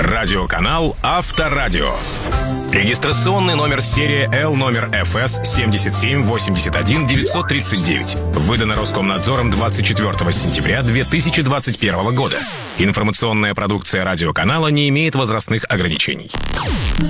Радиоканал Авторадио. Регистрационный номер серия L номер ФС 7781 939. Выдано Роскомнадзором 24 сентября 2021 года. Информационная продукция радиоканала не имеет возрастных ограничений.